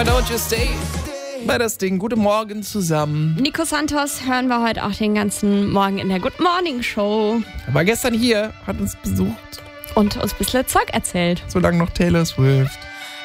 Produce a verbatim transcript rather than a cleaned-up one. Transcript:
Don't you stay bei das Ding. Guten Morgen zusammen. Nico Santos hören wir heute auch den ganzen Morgen in der Good Morning Show. Er war gestern hier, hat uns besucht. Und uns ein bisschen Zeug erzählt. Solange noch Taylor Swift.